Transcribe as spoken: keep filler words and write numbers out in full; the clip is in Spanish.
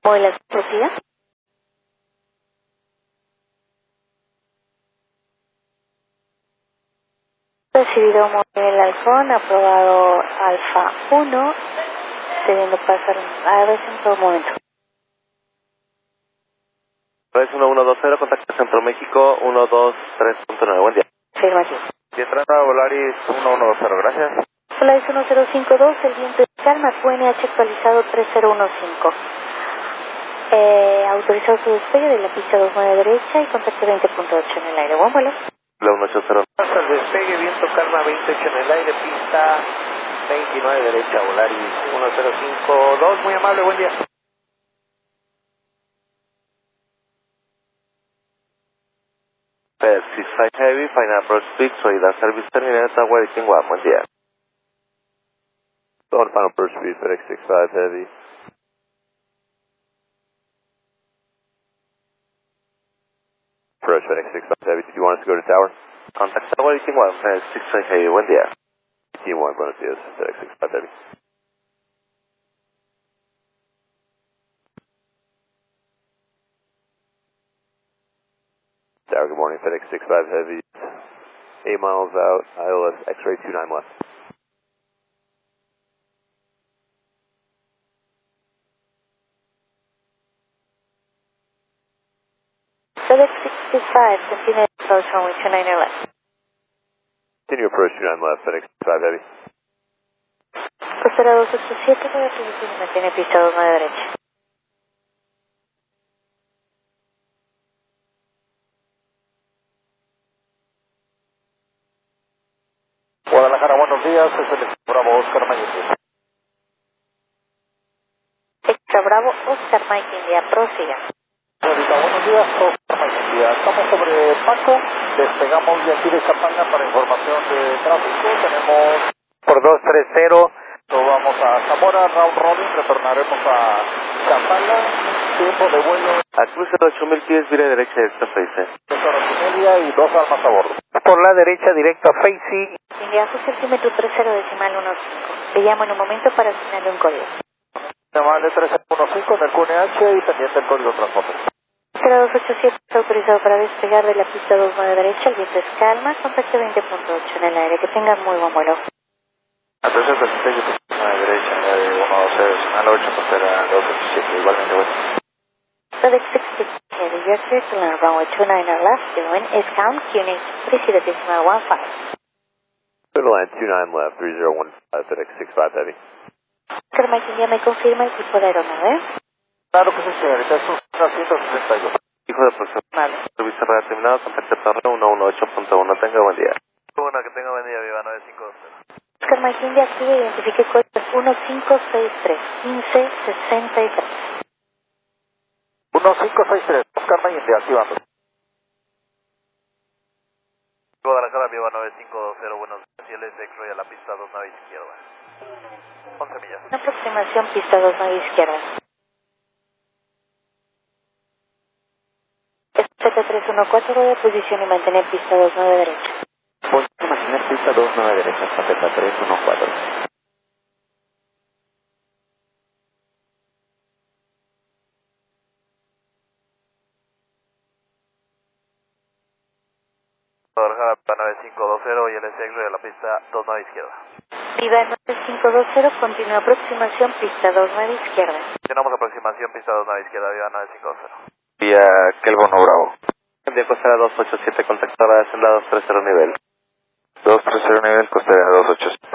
Hola, Sofía. Recibido móvil Alfón, aprobado Alfa uno, teniendo pasar a ver en todo momento. tres uno uno dos cero, contacto Centro México uno dos tres punto nueve, buen día. Afirmativo. Y entrada Volaris uno uno dos cero, gracias. Volaris uno cero cinco dos, el viento de calma, Q N H actualizado tres cero uno cinco. Eh, autorizado su despegue de la pista dos nueve derecha y contacto veinte punto ocho en el aire. Buen vuelo. La uno ocho cero. Hasta el despegue, viento calma veintiocho en el aire, pista veintinueve derecha, Volaris uno cero cinco dos, muy amable, buen día. F six five Heavy, Final Approach Speed, soy la Service Terminal, Tower y Kingwa, buen día. Todo Final Approach Speed, FedEx six five Heavy. Approach FedEx six five Heavy, did you want us to go to Tower? Contact Tower y Kingwa, FedEx six five Heavy, buen día. Kingwa, buenos días, FedEx six five Heavy. Tower, good morning, FedEx six five Heavy. eight miles out, I L S X-ray two nine left. FedEx sixty-five, continue approach runway two nine left. Continue approach two nine left, FedEx six five Heavy. Costera dos ocho siete, nueve posición y mantiene pista dos nueve derecha. Guadalajara, buenos días, es el Bravo Oscar Mayer. Extra Bravo, Oscar Mike India, prosiga. Señorita, buenos días, Oscar Mayer. Estamos sobre Paco, despegamos de aquí de Zapala para información de tráfico, tenemos por dos tres cero, vamos a Zamora, round robin, retornaremos a Zapala, tiempo de vuelo A cruce de ocho mil pies, vire derecha de esta face. tres horas y media y dos almas a bordo. Por la derecha, directo a Facey. India, ajuste altímetro tres cero decimal uno cinco. Te llamo en un momento para asignarle un código. Llamada tres uno cinco en el Q N H y pendiente el código de transporte. Costera dos ocho siete está autorizado para despegar de la pista dos nueve derecha, el viento es calma, contacto veinte punto ocho en el aire. Que tengan muy buen vuelo. Atención, presente, yo a la derecha, de uno dos cero, a la ocho, costera dos ocho siete, igualmente, bueno. FedEx sixty-five Heavy, you're clear to land runway two nine left, the wind is calm, Q N H three zero decimal one five. Clear to land two nine left, three zero one five, FedEx six five Heavy. Oscar Mike India, me confirma el tipo de aeronave. Claro que sí, señorita, es un ciento sesenta y dos. Hijo de profesor, Vale. servicio radio terminado, contacto torre uno uno ocho punto uno, tenga buen día. Bueno, que tenga buen día, viva nueve cinco dos cero. Oscar Mike India, active, identifique código uno cinco seis tres, quince sesenta y tres. uno cinco seis tres, Oscar Mayende, activando. Guadalajara, viva nueve cinco dos cero, buenos días, y el S X-ray a la pista dos nave izquierda. once millas. Una aproximación, pista dos nueve izquierda. Z tres uno cuatro, voy a posición y mantener pista dos nueve derecha. Voy a mantener pista dos nueve derecha, Z tres uno cuatro. Guadalajara, nueve cinco dos cero, y el S X-ray a la pista dos nave izquierda. Viva nueve cinco dos cero, continúa aproximación, pista dos nueve izquierda. Tenemos aproximación, pista dos nave izquierda, viva nueve cinco dos cero. Vía Kelbono Bravo. Vía costera dos ocho siete, contactora de dos tres cero nivel. dos tres cero nivel, costera dos ocho siete.